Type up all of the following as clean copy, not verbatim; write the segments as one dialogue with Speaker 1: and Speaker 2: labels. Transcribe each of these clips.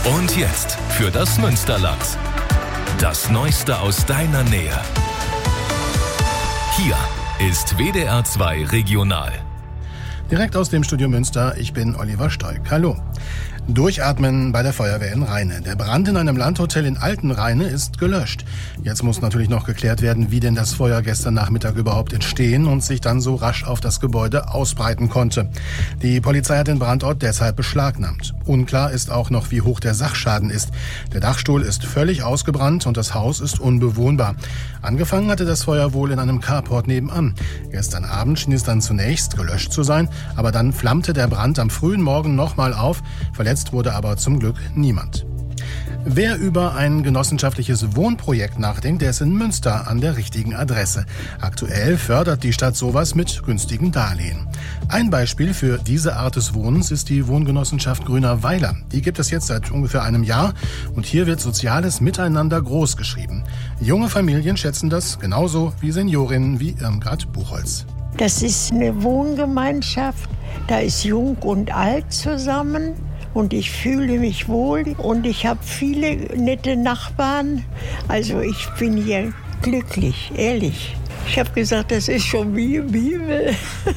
Speaker 1: Und jetzt für das Münsterland. Das Neueste aus deiner Nähe. Hier ist WDR 2 Regional.
Speaker 2: Direkt aus dem Studio Münster, ich bin Oliver Stoik. Hallo. Durchatmen bei der Feuerwehr in Rheine. Der Brand in einem Landhotel in Altenrheine ist gelöscht. Jetzt muss natürlich noch geklärt werden, wie denn das Feuer gestern Nachmittag überhaupt entstehen und sich dann so rasch auf das Gebäude ausbreiten konnte. Die Polizei hat den Brandort deshalb beschlagnahmt. Unklar ist auch noch, wie hoch der Sachschaden ist. Der Dachstuhl ist völlig ausgebrannt und das Haus ist unbewohnbar. Angefangen hatte das Feuer wohl in einem Carport nebenan. Gestern Abend schien es dann zunächst gelöscht zu sein, aber dann flammte der Brand am frühen Morgen nochmal auf. Verletzt wurde aber zum Glück niemand. Wer über ein genossenschaftliches Wohnprojekt nachdenkt, der ist in Münster an der richtigen Adresse. Aktuell fördert die Stadt sowas mit günstigen Darlehen. Ein Beispiel für diese Art des Wohnens ist die Wohngenossenschaft Grüner Weiler. Die gibt es jetzt seit ungefähr einem Jahr und hier wird soziales Miteinander großgeschrieben. Junge Familien schätzen das genauso wie Seniorinnen wie Irmgard Buchholz.
Speaker 3: Das ist eine Wohngemeinschaft, da ist Jung und Alt zusammen. Und ich fühle mich wohl und ich habe viele nette Nachbarn. Also ich bin hier glücklich, ehrlich. Ich habe gesagt, das ist schon wie im Himmel.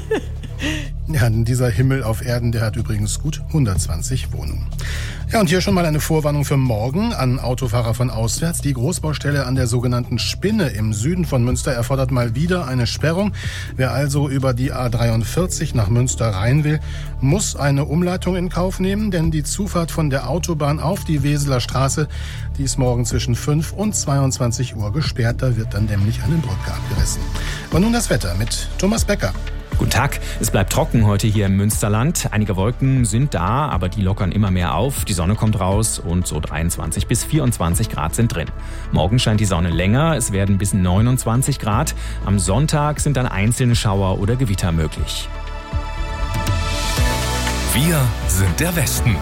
Speaker 2: Ja, dieser Himmel auf Erden, der hat übrigens gut 120 Wohnungen. Ja, und hier schon mal eine Vorwarnung für morgen an Autofahrer von auswärts. Die Großbaustelle an der sogenannten Spinne im Süden von Münster erfordert mal wieder eine Sperrung. Wer also über die A43 nach Münster rein will, muss eine Umleitung in Kauf nehmen, denn die Zufahrt von der Autobahn auf die Weseler Straße, die ist morgen zwischen 5 und 22 Uhr gesperrt. Da wird dann nämlich eine Brücke abgerissen. Und nun das Wetter mit Thomas Becker.
Speaker 4: Guten Tag. Es bleibt trocken heute hier im Münsterland. Einige Wolken sind da, aber die lockern immer mehr auf. Die Sonne kommt raus und so 23 bis 24 Grad sind drin. Morgen scheint die Sonne länger. Es werden bis 29 Grad. Am Sonntag sind dann einzelne Schauer oder Gewitter möglich.
Speaker 1: Wir sind der Westen.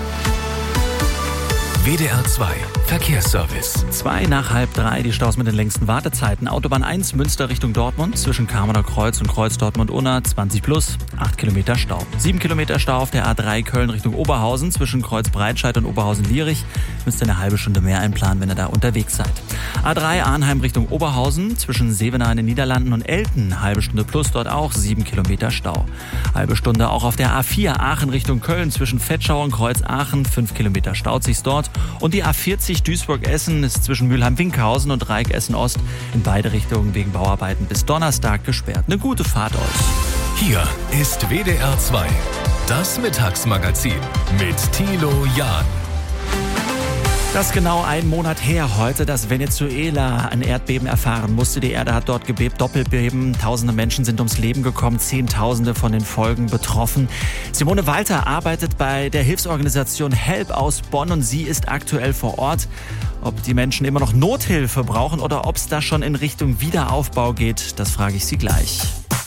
Speaker 1: WDR 2 Verkehrsservice.
Speaker 5: 2:30, die Staus mit den längsten Wartezeiten. Autobahn 1 Münster Richtung Dortmund zwischen Kamerner Kreuz und Kreuz Dortmund-Unna 20 plus, 8 Kilometer Stau. 7 Kilometer Stau auf der A3 Köln Richtung Oberhausen zwischen Kreuz Breitscheid und Oberhausen-Lierich. Müsst ihr eine halbe Stunde mehr einplanen, wenn ihr da unterwegs seid. A3 Arnheim Richtung Oberhausen zwischen Sevenaar in den Niederlanden und Elten. Halbe Stunde plus, dort auch 7 Kilometer Stau. Halbe Stunde auch auf der A4 Aachen Richtung Köln zwischen Vetschau und Kreuz Aachen. 5 Kilometer staut sich's dort. Und die A40 Duisburg-Essen ist zwischen Mülheim-Winkhausen und Dreieck-Essen-Ost in beide Richtungen wegen Bauarbeiten bis Donnerstag gesperrt. Eine gute Fahrt euch.
Speaker 1: Hier ist WDR 2, das Mittagsmagazin mit Thilo Jahn.
Speaker 5: Das ist genau ein Monat her heute, dass Venezuela ein Erdbeben erfahren musste. Die Erde hat dort gebebt, Doppelbeben. Tausende Menschen sind ums Leben gekommen, Zehntausende von den Folgen betroffen. Simone Walter arbeitet bei der Hilfsorganisation HELP aus Bonn und sie ist aktuell vor Ort. Ob die Menschen immer noch Nothilfe brauchen oder ob es da schon in Richtung Wiederaufbau geht, das frage ich sie gleich.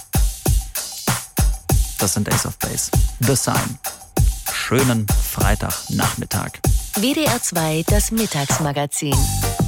Speaker 5: Das sind Ace of Base. The Sign. Schönen Freitagnachmittag.
Speaker 6: WDR 2, das Mittagsmagazin.